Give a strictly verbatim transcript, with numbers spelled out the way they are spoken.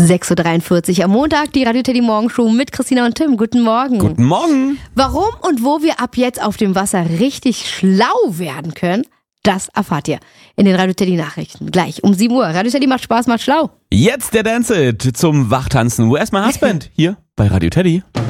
sechs Uhr dreiundvierzig am Montag, die Radio Teddy Morgenshow mit Christina und Tim. Guten Morgen. Guten Morgen. Warum und wo wir ab jetzt auf dem Wasser richtig schlau werden können, das erfahrt ihr in den Radio Teddy Nachrichten. Gleich um sieben Uhr. Radio Teddy macht Spaß, macht schlau. Jetzt der Dance-It zum Wachtanzen. Where's my husband? Hier bei Radio Teddy.